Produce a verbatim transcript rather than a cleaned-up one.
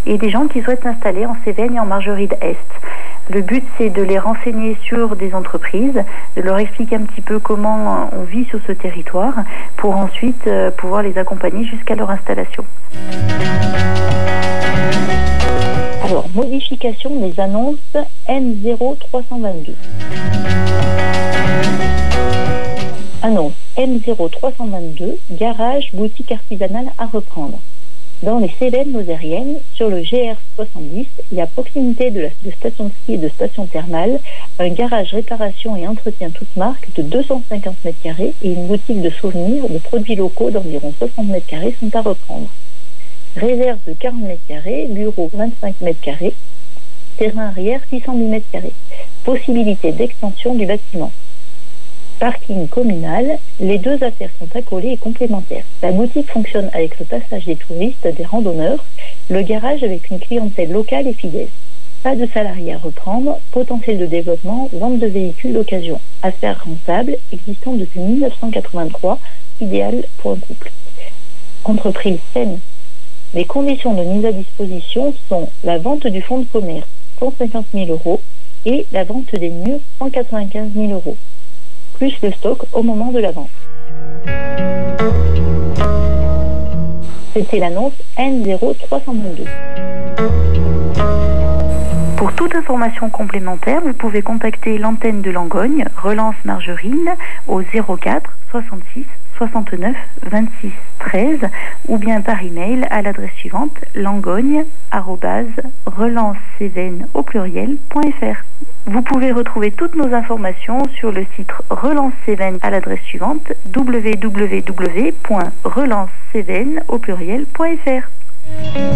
et des gens qui souhaitent s'installer en Cévennes et en Margeride Est. Le but, c'est de les renseigner sur des entreprises, de leur expliquer un petit peu comment on vit sur ce territoire, pour ensuite euh, pouvoir les accompagner jusqu'à leur installation. Alors, modification des annonces N zéro trois cent vingt-deux. Annonce M zéro trois cent vingt-deux, garage, boutique artisanale à reprendre. Dans les Cévennes mosériennes, sur le G R soixante-dix, et à proximité de la de station de ski et de station thermale, un garage réparation et entretien toute marque de deux cent cinquante mètres carrés et une boutique de souvenirs de produits locaux d'environ soixante mètres carrés sont à reprendre. Réserve de quarante mètres carrés, bureau vingt-cinq mètres carrés, terrain arrière six cent dix mètres carrés. Possibilité d'extension du bâtiment. Parking communal, les deux affaires sont accolées et complémentaires. La boutique fonctionne avec le passage des touristes, des randonneurs, le garage avec une clientèle locale et fidèle. Pas de salariés à reprendre, potentiel de développement, vente de véhicules d'occasion. Affaires rentables, existant depuis mille neuf cent quatre-vingt-trois, idéal pour un couple. Entreprise saine. Les conditions de mise à disposition sont la vente du fonds de commerce, cent cinquante mille euros, et la vente des murs, cent quatre-vingt-quinze mille euros. Plus le stock au moment de la vente. C'était l'annonce N zéro trois cent vingt-deux. Pour toute information complémentaire, vous pouvez contacter l'antenne de Langogne, Relance Margerine, au zéro quatre soixante-six soixante-neuf vingt-six treize ou bien par email à l'adresse suivante langogne arobase relancecévennes au pluriel point fr. Vous pouvez retrouver toutes nos informations sur le site Relance Cévennes à l'adresse suivante w w w point relancecévennes au pluriel point fr.